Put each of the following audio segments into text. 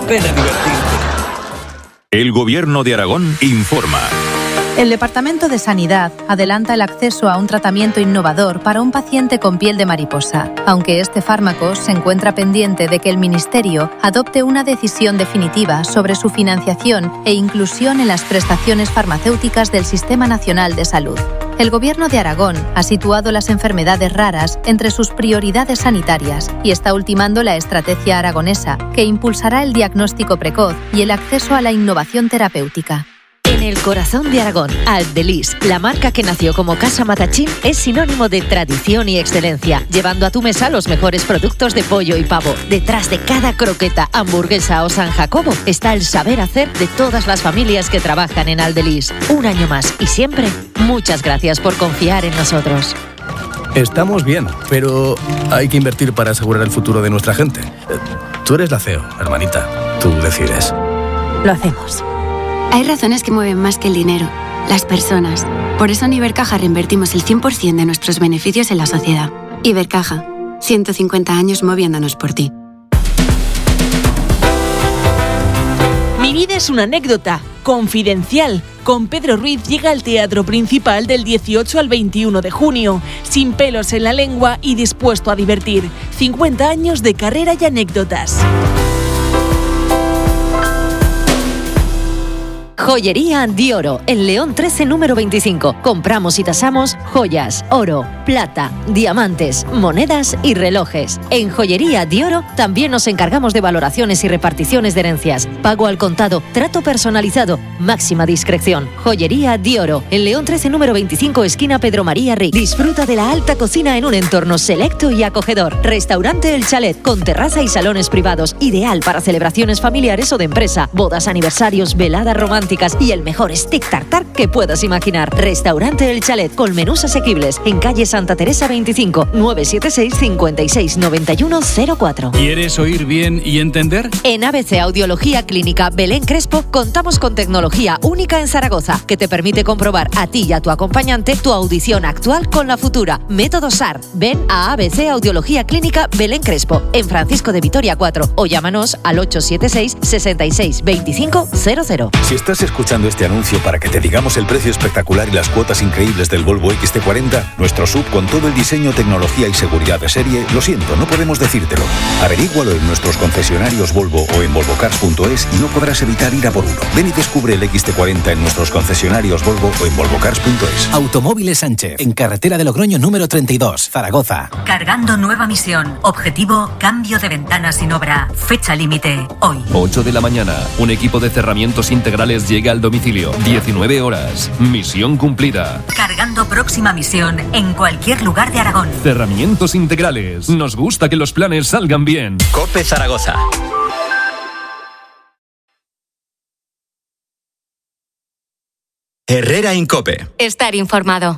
Ven a divertirte. El Gobierno de Aragón informa. El Departamento de Sanidad adelanta el acceso a un tratamiento innovador para un paciente con piel de mariposa, aunque este fármaco se encuentra pendiente de que el Ministerio adopte una decisión definitiva sobre su financiación e inclusión en las prestaciones farmacéuticas del Sistema Nacional de Salud. El Gobierno de Aragón ha situado las enfermedades raras entre sus prioridades sanitarias y está ultimando la estrategia aragonesa, que impulsará el diagnóstico precoz y el acceso a la innovación terapéutica. En el corazón de Aragón, Aldelis, la marca que nació como Casa Matachín, es sinónimo de tradición y excelencia, llevando a tu mesa los mejores productos de pollo y pavo. Detrás de cada croqueta, hamburguesa o San Jacobo está el saber hacer de todas las familias que trabajan en Aldelis. Un año más y siempre, muchas gracias por confiar en nosotros. Estamos bien, pero hay que invertir para asegurar el futuro de nuestra gente. Tú eres la CEO, hermanita. Tú decides. Lo hacemos. Hay razones que mueven más que el dinero, las personas. Por eso en Ibercaja reinvertimos el 100% de nuestros beneficios en la sociedad. Ibercaja, 150 años moviéndonos por ti. Mi vida es una anécdota, confidencial. Con Pedro Ruiz llega al Teatro Principal del 18 al 21 de junio, sin pelos en la lengua y dispuesto a divertir. 50 años de carrera y anécdotas. Joyería Dioro, en León 13, número 25. Compramos y tasamos joyas, oro, plata, diamantes, monedas y relojes. En Joyería Dioro también nos encargamos de valoraciones y reparticiones de herencias. Pago al contado, trato personalizado, máxima discreción. Joyería Dioro, en León 13, número 25, esquina Pedro María Ric. Disfruta de la alta cocina en un entorno selecto y acogedor. Restaurante El Chalet, con terraza y salones privados, ideal para celebraciones familiares o de empresa, bodas, aniversarios, veladas románticas y el mejor stick tartar que puedas imaginar. Restaurante El Chalet, con menús asequibles, en calle Santa Teresa 25, 976 56 91 04. ¿Quieres oír bien y entender? En ABC Audiología Clínica Belén Crespo contamos con tecnología única en Zaragoza que te permite comprobar a ti y a tu acompañante tu audición actual con la futura. Método SAR. Ven a ABC Audiología Clínica Belén Crespo, en Francisco de Vitoria 4, o llámanos al 876 66 25 00. Si estás escuchando este anuncio para que te digamos el precio espectacular y las cuotas increíbles del Volvo XT40, nuestro SUV con todo el diseño, tecnología y seguridad de serie, lo siento, no podemos decírtelo. Averígualo en nuestros concesionarios Volvo o en volvocars.es y no podrás evitar ir a por uno. Ven y descubre el XT40 en nuestros concesionarios Volvo o en volvocars.es. Automóviles Sánchez, en carretera de Logroño número 32, Zaragoza. Cargando nueva misión. Objetivo, cambio de ventanas sin obra. Fecha límite, hoy. 8 de la mañana, un equipo de cerramientos integrales llega al domicilio. 19 horas. Misión cumplida. Cargando próxima misión en cualquier lugar de Aragón. Cerramientos integrales. Nos gusta que los planes salgan bien. COPE Zaragoza. Herrera Incope. Estar informado.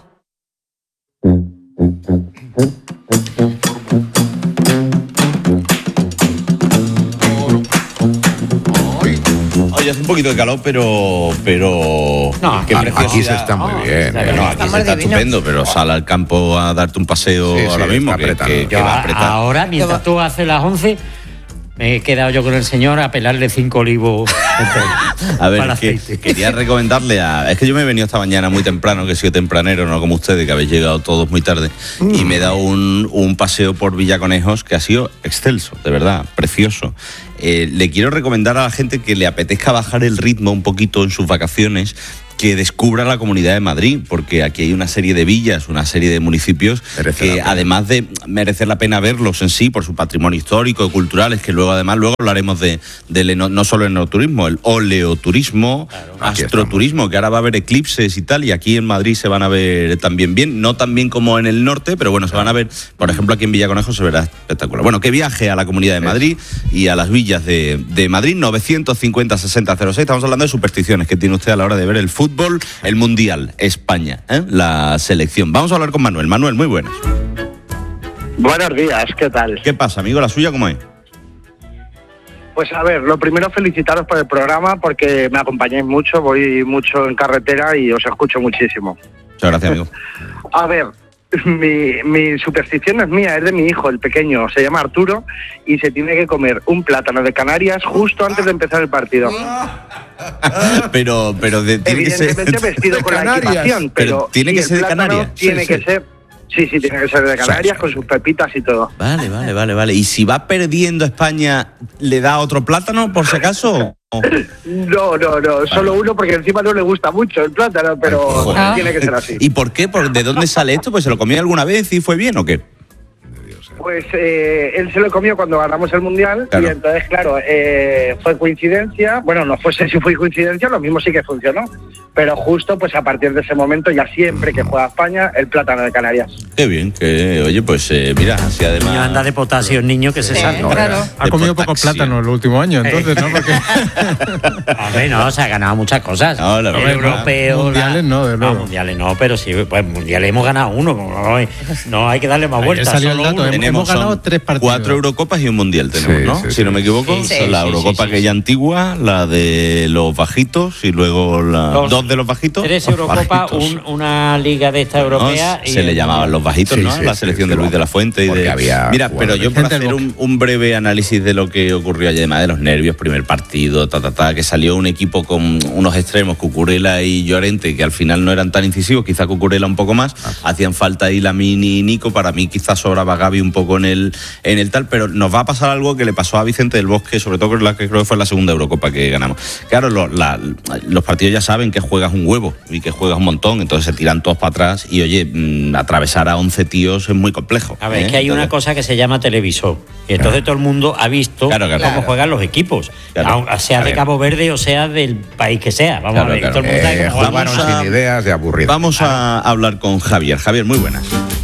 Hoy hace un poquito de calor, pero no, aquí se está muy bien. Aquí se está estupendo, pero sal al campo a darte un paseo ahora mismo, que va a apretar. Ahora, mientras tú haces las 11, me he quedado yo con el señor a pelarle 5 olivos. A ver, quería recomendarle es que yo me he venido esta mañana muy temprano, que he sido tempranero, no como ustedes, que habéis llegado todos muy tarde, y me he dado un paseo por Villaconejos que ha sido excelso, de verdad, precioso. Le quiero recomendar a la gente que le apetezca bajar el ritmo un poquito en sus vacaciones, que descubra la Comunidad de Madrid, porque aquí hay una serie de villas, una serie de municipios que, además de merecer la pena verlos en sí por su patrimonio histórico y cultural, es que luego hablaremos de no solo el enoturismo, el oleoturismo, astroturismo, que ahora va a haber eclipses y tal, y aquí en Madrid se van a ver también bien, no tan bien como en el norte, pero bueno, se van a ver, por ejemplo, aquí en Villaconejos se verá espectacular. Bueno, que viaje a la Comunidad de Madrid y a las villas de Madrid. 950 60 06. Estamos hablando de supersticiones que tiene usted a la hora de ver el fútbol, el Mundial, España, la selección. Vamos a hablar con Manuel. Manuel, muy buenas. Buenos días, ¿qué tal? ¿Qué pasa, amigo? ¿La suya cómo es? Pues a ver, lo primero felicitaros por el programa porque me acompañáis mucho, voy mucho en carretera y os escucho muchísimo. Muchas gracias, amigo. A ver, mi superstición no es mía, es de mi hijo, el pequeño. Se llama Arturo y se tiene que comer un plátano de Canarias justo antes de empezar el partido. Pero tiene que ser evidentemente vestido con la equipación, pero tiene que ser de Canarias. Tiene que ser. Sí, tiene que ser de Canarias con sus pepitas y todo. Vale. ¿Y si va perdiendo España, le da otro plátano, por si acaso? No, solo uno, porque encima no le gusta mucho el plátano, pero tiene que ser así. ¿Y por qué? ¿De dónde sale esto? ¿Pues se lo comió alguna vez y fue bien o qué? Pues él se lo comió cuando ganamos el Mundial, claro. Y entonces, claro, fue coincidencia. Bueno, no sé si fue coincidencia, lo mismo sí que funcionó. Pero justo, pues a partir de ese momento, ya siempre que juega España, el plátano de Canarias. Qué bien, oye, pues mira, así además... Niño anda de potasio, el niño que se sabe. Claro. Ha comido pocos plátanos el último año, entonces, ¿no? Porque... Hombre, no, se ha ganado muchas cosas. No, la verdad. Europeo... Mundiales no, de luego. No, mundiales no, pero sí, pues mundiales hemos ganado uno. No hay que darle más vueltas. Salió el dato, hemos ganado 3 partidos. 4 Eurocopas y un Mundial tenemos, ¿no? Si no me equivoco. La Eurocopa aquella antigua, la de los bajitos y luego dos de los bajitos. 3 Eurocopas, una liga de esta europea. Se le llamaban los bajitos, ¿no? La selección de Luis de la Fuente. Mira, pero yo por hacer un breve análisis de lo que ocurrió ayer, además de los nervios, primer partido, que salió un equipo con unos extremos, Cucurella y Llorente, que al final no eran tan incisivos, quizá Cucurella un poco más, hacían falta ahí Lamine y Nico, para mí quizás sobraba Gavi un poco en el tal, pero nos va a pasar algo que le pasó a Vicente del Bosque, sobre todo que creo que fue la segunda Eurocopa que ganamos. Claro, los partidos ya saben que juegas un huevo y que juegas un montón, entonces se tiran todos para atrás y oye, atravesar a 11 tíos es muy complejo. A ver, es que hay una cosa que se llama televisor y entonces todo el mundo ha visto cómo juegan los equipos, sea de Cabo Verde o sea del país que sea. Vamos a ver, todo el mundo sabe cómo jugaron sin ideas de aburrido. Vamos a hablar con Javier. Javier, muy buenas.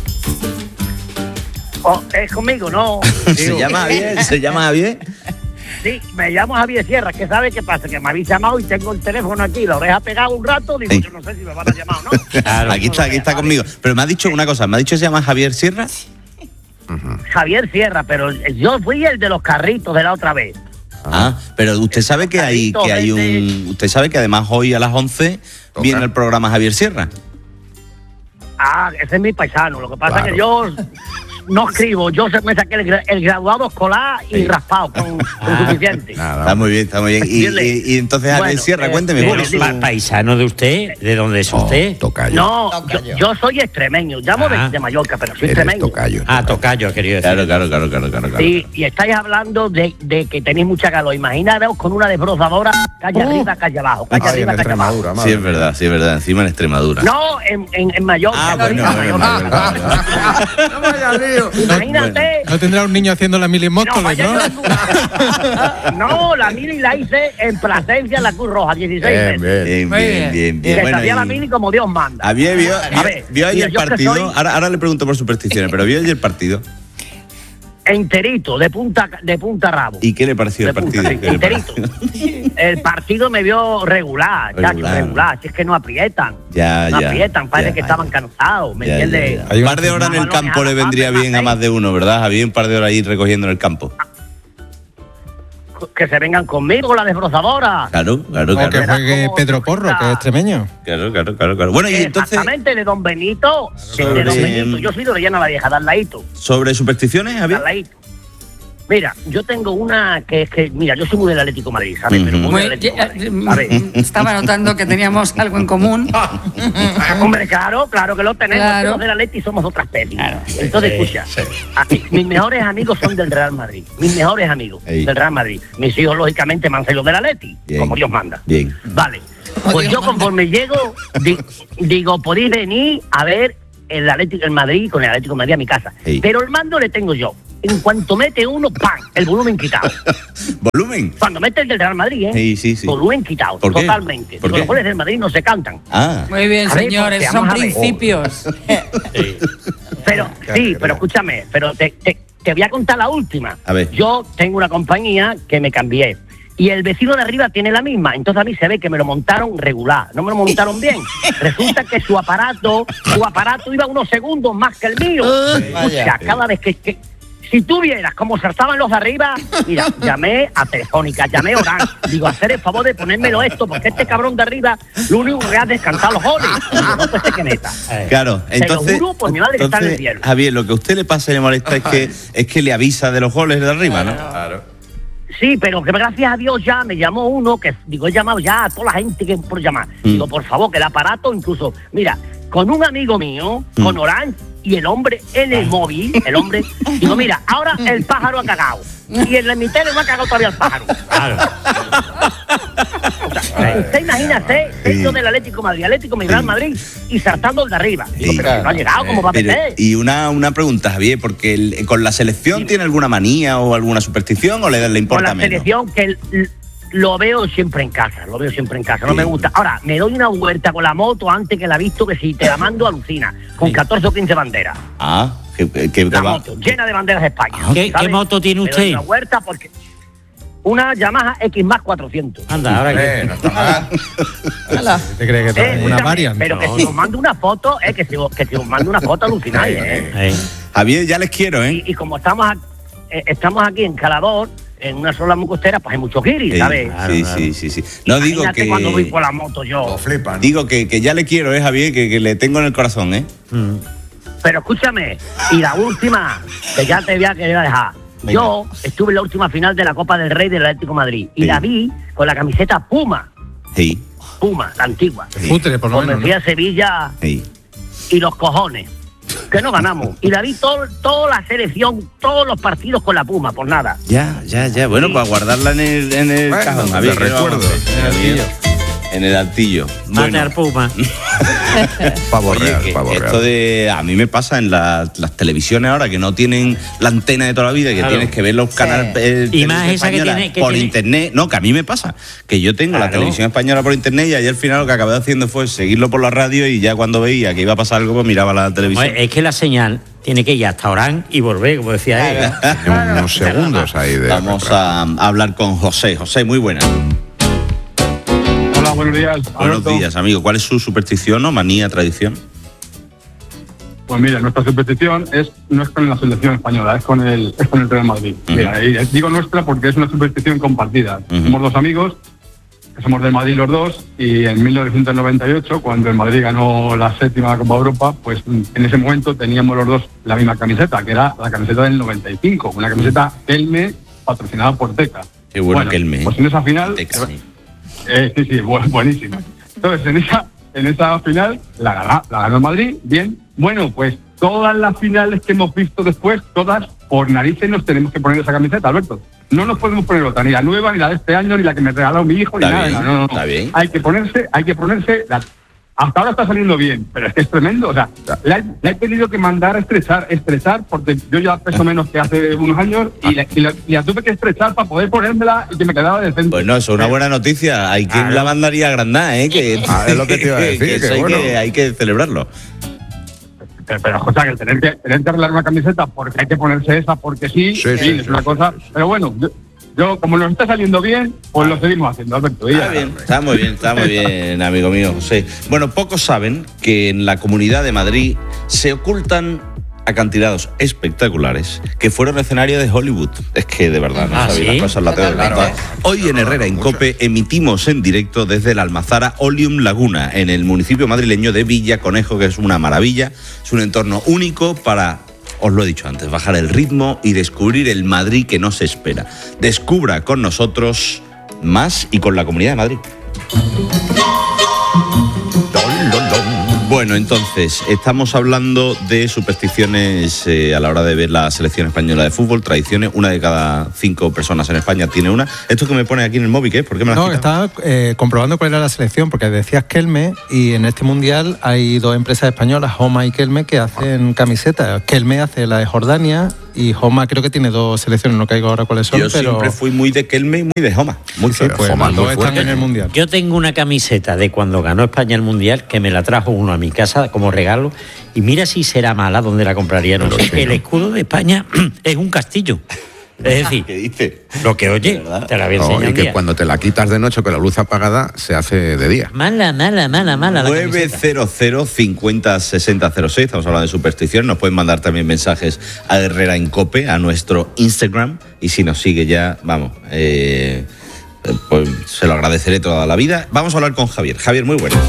Es conmigo, ¿no? ¿Se llama Javier? Sí, me llamo Javier Sierra, que sabe qué pasa, que me habéis llamado y tengo el teléfono aquí, la oreja pegada un rato, digo, yo no sé si me van a llamar o no. Claro, aquí está conmigo. Pero me ha dicho una cosa, ¿me ha dicho que se llama Javier Sierra? Javier Sierra, pero yo fui el de los carritos de la otra vez. Pero usted sabe que hay usted sabe que además hoy a las 11 viene el programa Javier Sierra. Ese es mi paisano, lo que pasa es que yo no escribo, yo me saqué el graduado escolar y raspado con suficiente. Está muy bien. Y entonces, Javier Sierra, cuénteme. ¿Paisano de usted? ¿De dónde es usted? Tocayo. No, yo soy extremeño, llamo de Mallorca, pero soy extremeño. Tocayo, querido decir. Claro. Sí, y estáis hablando de que tenéis mucha calor. Imaginaros con una desbrozadora, calle arriba, calle abajo, calle arriba, calle abajo. Sí, es verdad, encima en Extremadura. No, en Mallorca. Imagínate. No tendrá un niño haciendo la mili en Móstoles, ¿no? No, la mili la hice en Plasencia, en la Cruz Roja, 16 meses. Bien. Que sabía la mili como Dios manda. ¿Vio ayer el partido? Ahora le pregunto por supersticiones, pero ¿vio ayer el partido? Enterito, de punta a rabo. ¿Y qué le pareció el partido? Enterito. El partido me vio regular. Si es que no aprietan. Parece que estaban cansados, ¿me entiendes? Un par de horas en el campo le vendría bien a más de uno, ¿verdad? Había un par de horas ahí recogiendo en el campo. Que se vengan conmigo, la desbrozadora. Claro. O que juegue Pedro Porro, que es extremeño. Claro. Bueno, y entonces... Exactamente, de Don Benito. De Don Benito. Yo soy de Orellana la Vieja, de al ladito. ¿Sobre supersticiones, Javier? Al ladito. Mira, yo tengo una que es que... Mira, yo soy muy del Atlético de Madrid, ¿sabes? Pero muy del Atlético de Madrid. Estaba notando que teníamos algo en común. Hombre, claro que lo tenemos. Los del Atleti somos otra especie. Entonces, escucha, mis mejores amigos son del Real Madrid. Mis mejores amigos del Real Madrid. Mis hijos, lógicamente, me han salido del Atleti, como Dios manda. Bien. Vale. Pues yo conforme llego, digo, podéis venir a ver el Madrid con el Atlético de Madrid a mi casa. Pero el mando le tengo yo. En cuanto mete uno, ¡pam! El volumen quitado. ¿Volumen? Cuando mete el del Real Madrid, ¿eh? Sí. Volumen quitado, totalmente. Los goles del Madrid no se cantan. Muy bien, señores, son principios. Pero escúchame, te voy a contar la última. A ver. Yo tengo una compañía que me cambié. Y el vecino de arriba tiene la misma. Entonces a mí se ve que me lo montaron regular. No me lo montaron bien. Resulta que su aparato iba unos segundos más que el mío. O sea, cada vez que Si tú vieras cómo saltaban los de arriba, mira, llamé a Telefónica, llamé a Orange, digo, hacer el favor de ponérmelo esto, porque este cabrón de arriba, lo único que hace es cantar los goles. No puede ser que meta. Claro, entonces, te lo juro por mi madre que está en el cielo. Javier, lo que a usted le pasa y le molesta es que le avisa de los goles de arriba, ¿no? Claro. Sí, pero que gracias a Dios ya me llamó uno que, digo, he llamado ya a toda la gente que por llamar. Digo, por favor, que el aparato incluso, mira, con un amigo mío, con Orange, y el hombre en el móvil, digo, mira, ahora el pájaro ha cagado. Y en mi tele no ha cagado todavía el pájaro. Claro. O sea, usted imagínate, dentro del Atlético Real Madrid, y saltando el de arriba. Digo, pero no ha llegado, ¿cómo va a meter? Y una pregunta, Javier, porque con la selección tiene alguna manía o alguna superstición o le importa menos. Con la selección que lo veo siempre en casa, no me gusta. Ahora, me doy una vuelta con la moto antes que la he visto, que si te la mando alucina, con 14 o 15 banderas. Ah, la moto, llena de banderas de España. ¿Qué moto tiene usted? Me doy una vuelta porque una Yamaha X más 400. Anda, ahora que no está mal. ¿Te crees que es una variante? Pero que si os mando una foto, que si os mando una foto alucináis. Javier, ya les quiero, ¿eh? Y como estamos aquí en Calador, en una sola costera, pues hay mucho guiri, ¿sabes? Sí. No digo que cuando voy por la moto yo. Digo que ya le quiero, Javier, que le tengo en el corazón, ¿eh? Pero escúchame, y la última, que ya te voy a querer dejar. Venga. Yo estuve en la última final de la Copa del Rey del Atlético de Madrid y la vi con la camiseta Puma. Sí. Puma, la antigua. Futre, por lo menos. Me fui a Sevilla y los cojones. Que no ganamos. Y la vi toda la selección, todos los partidos con la Puma, por nada. Ya. Bueno, para guardarla en el cajón. A ver, recuerdo. En el altillo. Matar Puma. Pavo real. Esto de... A mí me pasa en las televisiones ahora que no tienen la antena de toda la vida, que tienes que ver los canales y más esa que tiene, por internet. No, que a mí me pasa. Que yo tengo la televisión española por internet y ayer al final lo que acabé haciendo fue seguirlo por la radio y ya cuando veía que iba a pasar algo, pues miraba la televisión. Es que la señal tiene que ir hasta Orán y volver, como decía él. Unos segundos ahí de... Vamos a hablar con José. José, muy buena. Hola, buenos días. Buenos días, amigo. ¿Cuál es su superstición o manía, tradición? Pues mira, nuestra superstición no es con la selección española, es con el Real Madrid. Mira, digo nuestra porque es una superstición compartida. Somos dos amigos, que somos del Madrid los dos, y en 1998, cuando el Madrid ganó la 7ª Copa Europa, pues en ese momento teníamos los dos la misma camiseta, que era la camiseta del 95, una camiseta Kelme patrocinada por Teca. Qué bueno Kelme. Pues en esa final... Teca, sí, buenísima. Entonces, en esa final la ganó el Madrid, bien. Bueno, pues todas las finales que hemos visto después, todas por narices nos tenemos que poner esa camiseta, Alberto. No nos podemos poner otra, ni la nueva, ni la de este año, ni la que me regaló mi hijo, ni nada. No. Está bien. Hay que ponerse hasta ahora está saliendo bien, pero es que es tremendo. O sea, la he tenido que mandar a estrechar, porque yo ya peso menos que hace unos años y la tuve que estrechar para poder ponérmela y que me quedaba decente. Pues no, eso es una buena noticia. Hay quien la mandaría a agrandar, ¿eh? Que es lo que te iba a decir. que hay que celebrarlo. Pero José, que tener que arreglar una camiseta porque hay que ponerse esa, porque sí, es una cosa. Pero bueno, yo, como nos está saliendo bien, pues lo seguimos haciendo, Alberto. Está muy bien, amigo mío, José. Bueno, pocos saben que en la Comunidad de Madrid se ocultan acantilados espectaculares que fueron escenario de Hollywood. Es que de verdad no sabía las cosas, la tengo que contar. Hoy en Herrera en COPE emitimos en directo desde la Almazara Oleum Laguna, en el municipio madrileño de Villa Conejo, que es una maravilla. Es un entorno único para, os lo he dicho antes, bajar el ritmo y descubrir el Madrid que no se espera. Descubra con nosotros más y con la Comunidad de Madrid. Bueno, entonces, estamos hablando de supersticiones a la hora de ver la selección española de fútbol, tradiciones. 1 de cada 5 personas en España tiene una. Esto que me pone aquí en el móvil, ¿qué es? ¿Por qué me lo has quitado? Estaba comprobando cuál era la selección, porque decías Kelme, y en este mundial hay 2 empresas españolas, Homa y Kelme, que hacen camisetas. Kelme hace la de Jordania y Homa creo que tiene 2 selecciones, no caigo ahora cuáles son. Yo siempre fui muy de Kelme y muy de Homa. Muy sí, pues Homa, los 2 están en el mundial. Yo tengo una camiseta de cuando ganó España el mundial que me la trajo uno a mi casa como regalo, y mira si será mala donde la compraría, no sé. El escudo de España es un castillo. Es decir, ¿qué dice? Lo que oye, te la voy a enseñar. Y que cuando te la quitas de noche con la luz apagada, se hace de día. Mala. 900 50 60 06. Estamos hablando de superstición. Nos pueden mandar también mensajes a Herrera en Cope, a nuestro Instagram. Y si nos sigue ya, vamos, pues se lo agradeceré toda la vida. Vamos a hablar con Javier. Javier, muy buenas.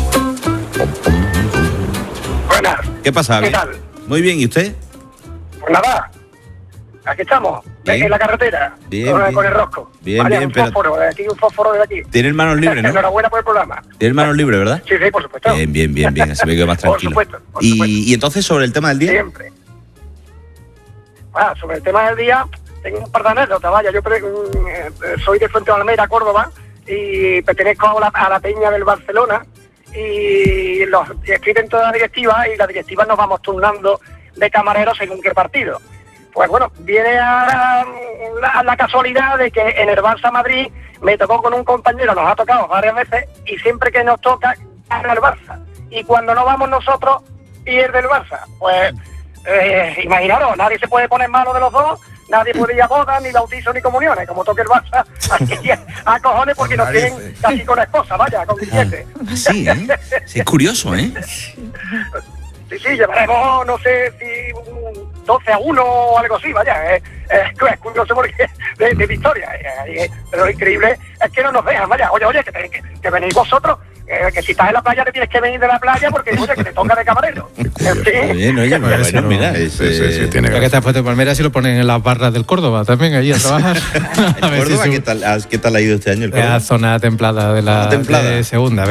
Buenas. ¿Qué pasa, Javier? ¿Qué tal? Muy bien, ¿y usted? Pues nada, aquí estamos, en la carretera, con el rosco. Bien, vale, bien, un fósforo de aquí, un fósforo de aquí. Tienen manos libres, ¿no? Enhorabuena por el programa. Tienen manos libres, ¿verdad? Sí, por supuesto. Bien, así me quedo más tranquilo. Por supuesto. Y entonces, sobre el tema del día. Siempre. Sobre el tema del día, tengo un par de anécdotas, vaya. Yo soy de Fuente de Almeida, Córdoba, y pertenezco a la peña del Barcelona, y escriben toda la directiva, y la directiva nos vamos turnando de camareros según qué partido. Pues bueno, viene a la casualidad de que en el Barça Madrid me tocó con un compañero, nos ha tocado varias veces, y siempre que nos toca, gana el Barça. Y cuando no vamos nosotros, pierde el Barça. Pues imaginaros, nadie se puede poner malo de los dos, nadie puede ir a bodas, ni bautizos, ni comuniones. Como toque el Barça, aquí a cojones, porque nos tienen casi con la esposa, vaya, con 17. Sí, sí, es curioso, ¿eh? Sí, llevaremos, no sé si 12-1 o algo así, vaya, es curioso porque de victoria, pero lo increíble es que no nos dejan, vaya, oye, que venís vosotros, que si estás en la playa te tienes que venir de la playa porque, oye, que te toca de camarero. Bien, oye, bueno, mira, sí, tiene que estar fuerte de Palmera, si lo ponen en las barras del Córdoba también, allí a trabajar. Córdoba, ¿qué tal ha ido este año el Córdoba? La zona templada de la de segunda,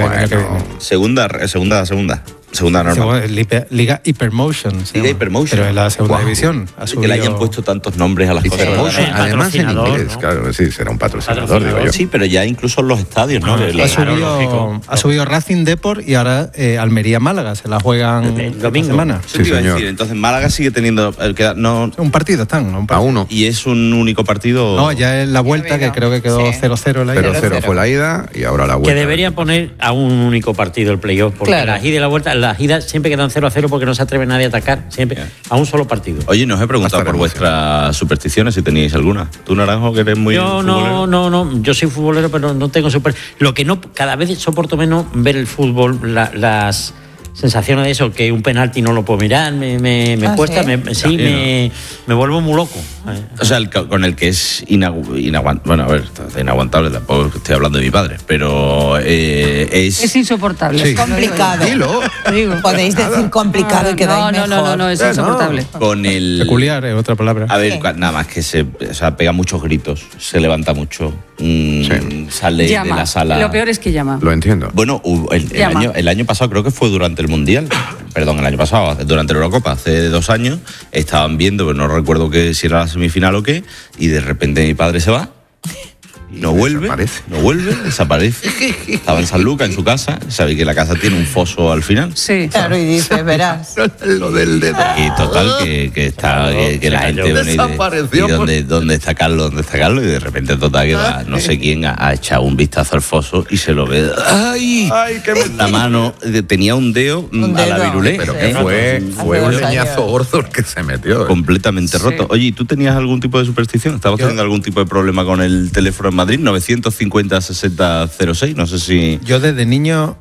Segunda normal. Liga Hypermotion. Liga Hypermotion. Pero en la segunda división. Que le hayan puesto tantos nombres a las cosas. Además en inglés, ¿no? Claro, sí, será un patrocinador, digo yo. Sí, pero ya incluso en los estadios, ¿no? Ha subido Racing Deport y ahora Almería Málaga, se la juegan el domingo. Semana. Sí, señor. Entonces Málaga sigue teniendo un partido están, a uno. Y es un único partido. No, ya es la vuelta que creo que quedó 0-0 la ida. 0-0 fue la ida y ahora la vuelta. Que deberían poner a un único partido el playoff, porque la ida y la vuelta, las idas siempre quedan 0-0 porque no se atreve nadie a atacar, siempre a un solo partido. Oye, nos he preguntado por vuestras supersticiones, si teníais alguna. ¿Tú, Naranjo, que eres muy futbolero? No, yo soy futbolero, pero no tengo Lo que no, cada vez soporto menos ver el fútbol, las sensaciones de eso, que un penalti no lo puedo mirar, me cuesta, me vuelvo muy loco. O sea, con el que es inaguantable, bueno, a ver, inaguantable, tampoco estoy hablando de mi padre, pero es insoportable. Sí. Es complicado. Dilo. Podéis decir complicado y quedáis mejor. No, es insoportable. Con el... Peculiar, es otra palabra. A ver, nada más que pega muchos gritos, se levanta mucho, sale de la sala. Lo peor es que llama. Lo entiendo. Bueno, el año pasado, creo que fue durante el Mundial, perdón, el año pasado, durante la Eurocopa, hace 2 años, estaban viendo, pero no recuerdo si era la semifinal o qué, y de repente mi padre se va, no vuelve, desaparece. Estaba en San Lucas, en su casa, sabéis que la casa tiene un foso al final. Sí. Claro, y dices, verás. Lo del dedo. Y total, que la gente viene y ¿dónde está Carlos? Y de repente total que va, no sé quién ha echado un vistazo al foso y se lo ve. ¡Ay! La mano tenía un dedo a la virulé. Pero que fue un leñazo gordo el que se metió. Completamente roto. Oye, ¿y tú tenías algún tipo de superstición? ¿Estabas teniendo algún tipo de problema con el teléfono en Madrid? 950 60 06, no sé si... Yo desde niño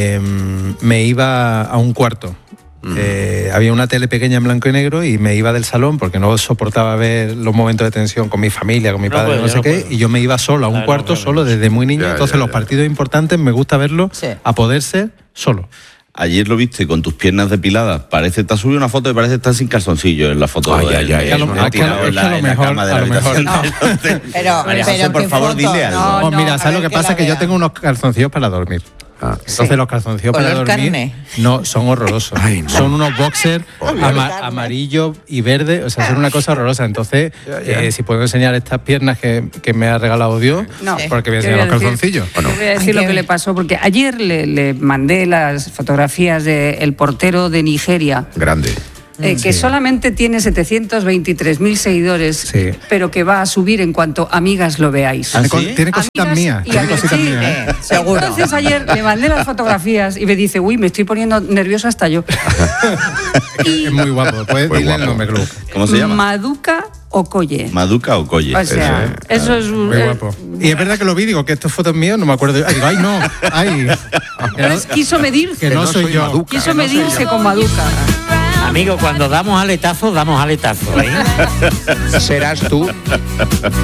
me iba a un cuarto. Había una tele pequeña en blanco y negro y me iba del salón porque no soportaba ver los momentos de tensión con mi familia, con mi padre, no sé qué, y yo me iba solo a un cuarto, solo desde muy niño. Entonces los partidos importantes me gusta verlos a poder ser solo. Ayer lo viste con tus piernas depiladas. Te has subido una foto y parece que estás sin calzoncillo en la foto. En la cama de la habitación. Pero por favor, dile algo. Mira, ¿sabes lo que pasa? Que yo tengo unos calzoncillos para dormir. Entonces los calzoncillos para dormir no son horrorosos. Son unos boxers amarillo y verde, o sea, son una cosa horrorosa. Entonces, si puedo enseñar estas piernas que me ha regalado Dios, porque voy a enseñar los calzoncillos. Yo voy a decir lo que le pasó, porque ayer le mandé las fotografías del portero de Nigeria. Grande. que solamente tiene 723.000 seguidores, pero que va a subir en cuanto amigas lo veáis. Tiene cositas mías. Seguro. Entonces ayer le mandé las fotografías y me dice, uy, me estoy poniendo nerviosa hasta yo. Es muy guapo. Puedes dile el nombre, Club. ¿Cómo se llama? Maduka Okoye. Maduka Okoye. O sea, eso es muy guapo. Y es verdad que lo vi, digo que estas fotos mías no me acuerdo. Digo, ay, no. Ay. Quiso medirse. Que no soy yo. Maduka, quiso medirse con Maduka. Amigo, cuando damos aletazos, ¿eh? Serás tú.